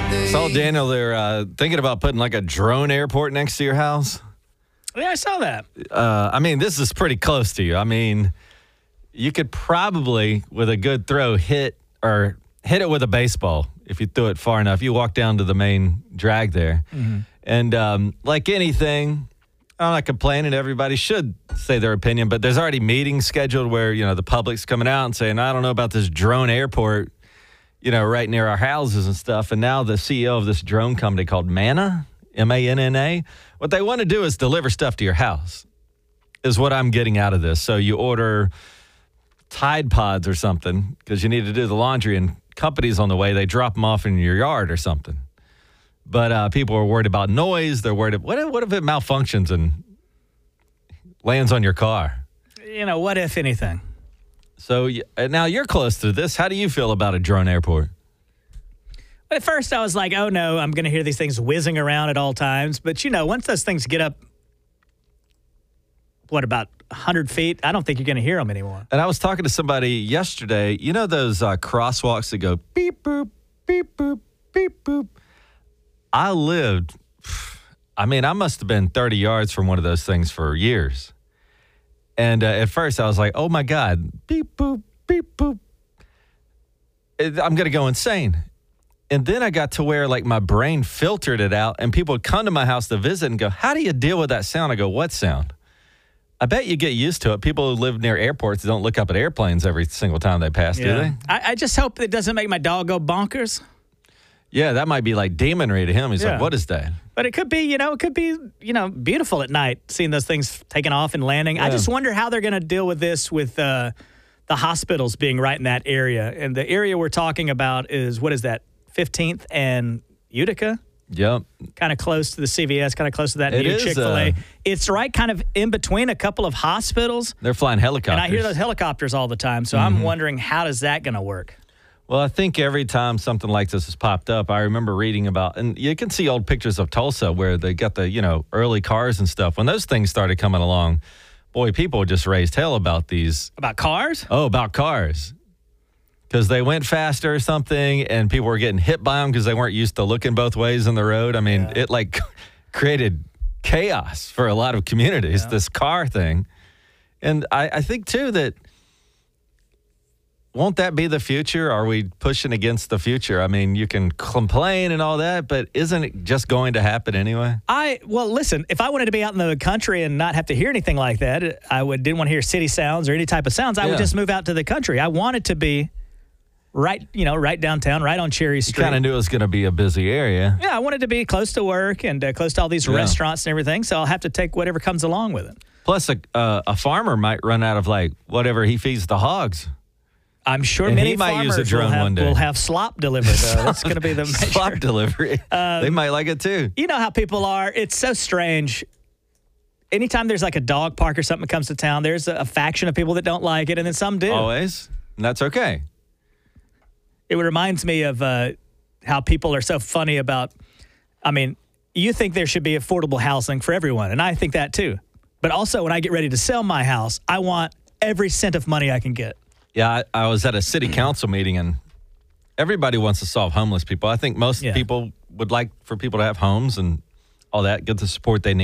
Saw Daniel, they're thinking about putting like a drone airport next to your house. Yeah, I saw that. I mean, this is pretty close to you. I mean, you could probably, with a good throw, hit it with a baseball if you threw it far enough. You walk down to the main drag there. Mm-hmm. And like anything, I'm not complaining. Everybody should say their opinion, but there's already meetings scheduled where, the public's coming out and saying, I don't know about this drone airport, right near our houses and stuff. And now the CEO of this drone company called Manna, M-A-N-N-A, what they want to do is deliver stuff to your house, is what I'm getting out of this. So you order Tide Pods or something because you need to do the laundry, and companies on the way, they drop them off in your yard or something. But people are worried about noise. They're worried, what if it malfunctions and lands on your car? What if anything? So now you're close to this. How do you feel about a drone airport? At first, I was like, oh, no, I'm going to hear these things whizzing around at all times. But, once those things get up, about 100 feet, I don't think you're going to hear them anymore. And I was talking to somebody yesterday. Those crosswalks that go beep, boop, beep, boop, beep, boop. I must have been 30 yards from one of those things for years. And at first, I was like, oh, my God, beep, boop, beep, boop. I'm going to go insane. And then I got to where, my brain filtered it out, and people would come to my house to visit and go, how do you deal with that sound? I go, what sound? I bet you get used to it. People who live near airports don't look up at airplanes every single time they pass, do they? I just hope it doesn't make my dog go bonkers. Yeah, that might be like demonry to him. He's like, what is that? But it could be, beautiful at night, seeing those things taking off and landing. Yeah. I just wonder how they're going to deal with this with the hospitals being right in that area. And the area we're talking about is, what is that, 15th and Utica? Yep. Kind of close to the CVS, kind of close to that new Chick-fil-A. It's right kind of in between a couple of hospitals. They're flying helicopters. And I hear those helicopters all the time. So I'm wondering, how is that going to work? Well, I think every time something like this has popped up, I remember reading about, and you can see old pictures of Tulsa where they got the, early cars and stuff. When those things started coming along, boy, people just raised hell about these. About cars? Oh, about cars. Because they went faster or something, and people were getting hit by them because they weren't used to looking both ways on the road. I mean, it created chaos for a lot of communities, this car thing. And I think, too, that won't that be the future? Are we pushing against the future? I mean, you can complain and all that, but isn't it just going to happen anyway? Well, listen, if I wanted to be out in the country and not have to hear anything like that, didn't want to hear city sounds or any type of sounds, I would just move out to the country. I want it to be right downtown, right on Cherry Street. You kind of knew it was going to be a busy area. Yeah, I wanted to be close to work and close to all these restaurants and everything, so I'll have to take whatever comes along with it. Plus, a farmer might run out of, whatever he feeds the hogs. I'm sure and many he might farmers use a drone one day. will have slop delivered, though. That's going to be the major. Slop delivery. They might like it, too. You know how people are. It's so strange. Anytime there's a dog park or something that comes to town, there's a faction of people that don't like it, and then some do. Always. And that's okay. It reminds me of how people are so funny about, you think there should be affordable housing for everyone, and I think that too. But also, when I get ready to sell my house, I want every cent of money I can get. Yeah, I was at a city council meeting, and everybody wants to solve homeless people. I think most people would like for people to have homes and all that, get the support they need.